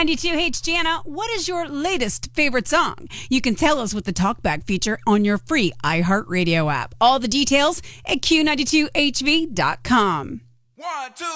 Q92. Hey, it's Jana. What is your latest favorite song? You can tell us with the Talkback feature on your free iHeartRadio app. All the details at Q92HV.com. 1, 2.